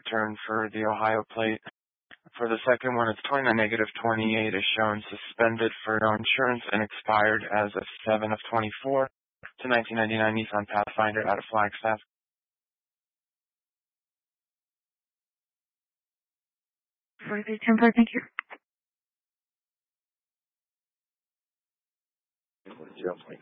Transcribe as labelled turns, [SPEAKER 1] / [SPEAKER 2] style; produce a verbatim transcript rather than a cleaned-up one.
[SPEAKER 1] return for the Ohio plate. For the second one, it's twenty-nine negative twenty-eight is shown suspended for no insurance and expired as of seven of twenty-four to nineteen ninety-nine Nissan Pathfinder out of Flagstaff.
[SPEAKER 2] For the template, thank you.